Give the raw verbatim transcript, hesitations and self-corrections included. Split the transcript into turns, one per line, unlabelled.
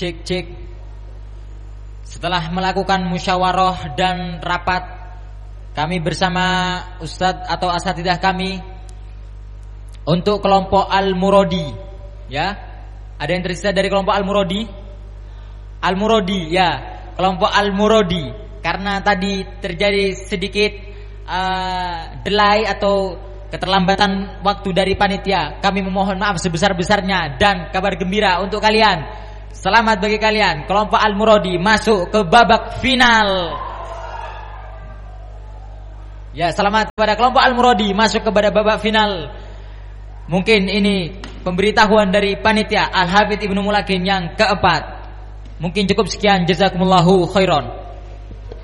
Cek cek. Setelah melakukan musyawarah dan rapat, kami bersama ustadz atau asatidah kami untuk kelompok Al-Muradi, ya. Ada yang tersisa dari kelompok Al-Muradi? Al-Muradi, ya, kelompok Al-Muradi. Karena tadi terjadi sedikit uh, delay atau keterlambatan waktu dari panitia, kami memohon maaf sebesar-besarnya dan kabar gembira untuk kalian. Selamat bagi kalian, kelompok Al-Muradi masuk ke babak final. Ya, selamat kepada kelompok Al-Muradi masuk kepada babak final. Mungkin ini pemberitahuan dari panitia Al-Hafidz Ibnu Mulakin yang keempat. Mungkin cukup sekian, jazakumullahu khairan.